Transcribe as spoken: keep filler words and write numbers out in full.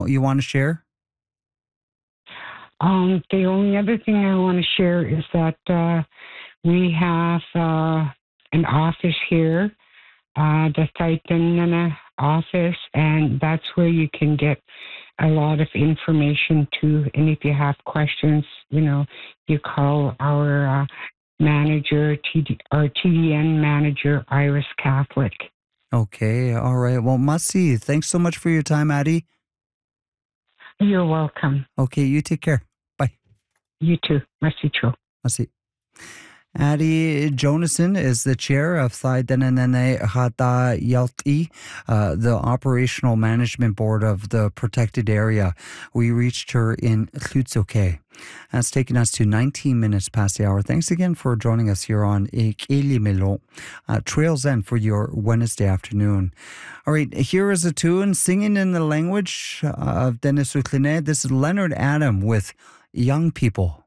you want to share? Um, the only other thing I want to share is that uh, we have uh, an office here, uh, the Taitanana office, and that's where you can get a lot of information too. And if you have questions, you know, you call our uh, manager, T D, our T D N manager, Iris Catholic. Okay, all right. Well, Masi, thanks so much for your time, Addie. You're welcome. Okay, you take care. Bye. You too. Masicho. Masi. Addie Jonason is the chair of Thai Denenene Hata Yalti, uh, the operational management board of the protected area. We reached her in Tlutsoke. That's taken us to nineteen minutes past the hour. Thanks again for joining us here on Ekeli Melo, uh, Trails End for your Wednesday afternoon. All right, here is a tune singing in the language of Dennis Ukline. This is Leonard Adam with Young People.